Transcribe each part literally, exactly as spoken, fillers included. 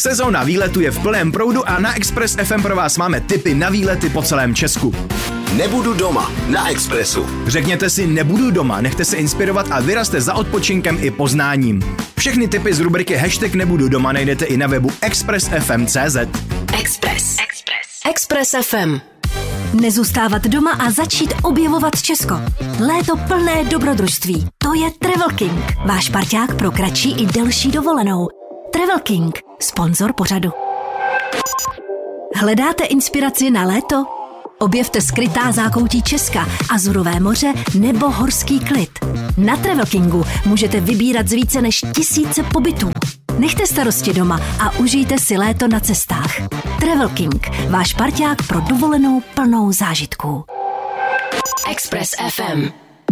Sezóna výletu je v plném proudu a na Express F M pro vás máme tipy na výlety po celém Česku. Nebudu doma na Expressu. Řekněte si nebudu doma, nechte se inspirovat a vyrazte za odpočinkem i poznáním. Všechny tipy z rubriky Hashtag nebudu doma najdete i na webu express f m tečka c z. Express. Express. Express F M. Nezůstávat doma a začít objevovat Česko. Léto plné dobrodružství. To je Travel King. Váš parťák pro kratší i delší dovolenou. Travel King. Sponzor pořadu. Hledáte inspiraci na léto? Objevte skrytá zákoutí Česka, Azurové moře nebo horský klid. Na Travel Kingu můžete vybírat z více než tisíce pobytů. Nechte starosti doma a užijte si léto na cestách. Travel King, váš parťák pro dovolenou plnou zážitků. Express F M.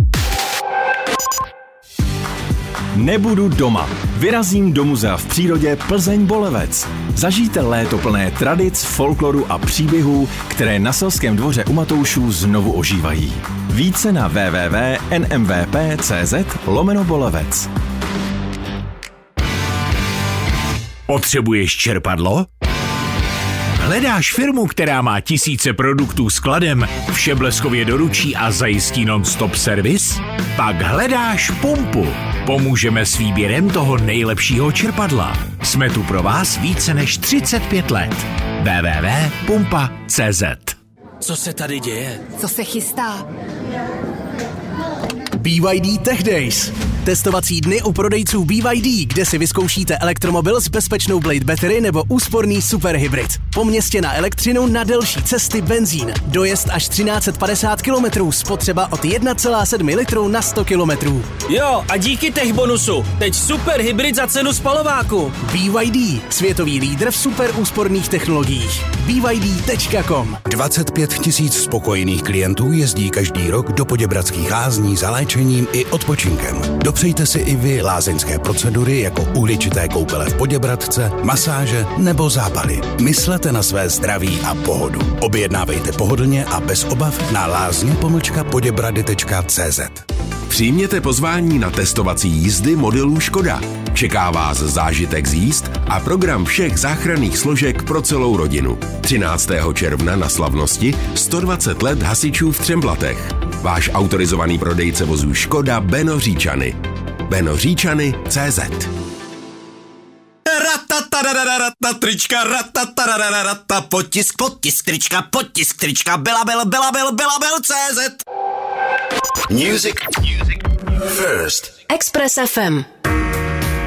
Nebudu doma. Vyrazím do muzea v přírodě Plzeň-Bolevec. Zažijte léto plné tradic, folkloru a příběhů, které na Selském dvoře u Matoušů znovu ožívají. Více na w w w tečka n m v p tečka c z lomeno Bolevec. Potřebuješ čerpadlo? Hledáš firmu, která má tisíce produktů skladem, vše bleskově doručí a zajistí non-stop servis? Pak hledáš Pumpu. Pomůžeme s výběrem toho nejlepšího čerpadla. Jsme tu pro vás více než třicet pět let. w w w tečka pumpa tečka c z. Co se tady děje? Co se chystá? B Y D Tech Days. Testovací dny u prodejců B Y D, kde si vyzkoušíte elektromobil s bezpečnou Blade Battery nebo úsporný superhybrid. Po městě na elektřinu, na delší cesty benzín. Dojezd až třináct set padesát kilometrů, spotřeba od jedna celá sedm litru na sto kilometrů. Jo, a díky tech bonusu, teď superhybrid za cenu spalováku. B Y D, světový lídr v super úsporných technologiích. b y d tečka com. dvacet pět tisíc spokojených klientů jezdí každý rok do Poděbradských lázní za léčením i odpočinkem. Dopřejte si i vy lázeňské procedury jako uhličité koupele v Poděbradce, masáže nebo zápaly. Myslete na své zdraví a pohodu. Objednávejte pohodlně a bez obav na lázně pomlčka poděbrady tečka c z. Přijměte pozvání na testovací jízdy modelů Škoda. Čeká vás zážitek z jízd a program všech záchranných složek pro celou rodinu. třináctého června na slavnosti sto dvacet let hasičů v Třemblatech. Váš autorizovaný prodejce vozů Škoda Beno Říčany. Beno Říčany tečka c z. Ratatarararata, trička, ratatarararata, potisk, potisk, trička, potisk, trička, belabel, belabel, belabel, C Z. Music. Music. First. Express F M.